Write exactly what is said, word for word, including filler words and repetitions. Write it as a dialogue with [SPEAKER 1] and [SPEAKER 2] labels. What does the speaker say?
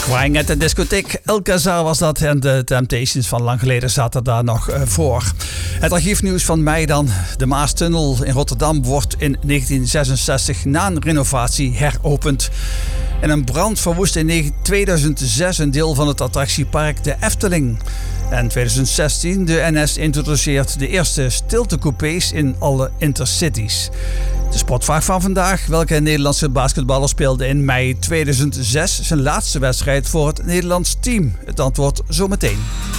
[SPEAKER 1] Crying at the Discotheek. Alcazar was dat en de Temptations van lang geleden zaten daar nog uh, voor. Het archiefnieuws van mei dan. De Maastunnel in Rotterdam wordt in negentien zesenzestig na een renovatie heropend. En een brand verwoestte in tweeduizend zes een deel van het attractiepark de Efteling. En tweeduizend zestien, de N S introduceert de eerste stiltecoupés in alle intercities. De sportvraag van vandaag. Welke Nederlandse basketballer speelde in mei tweeduizend zes zijn laatste wedstrijd voor het Nederlands team? Het antwoord zometeen.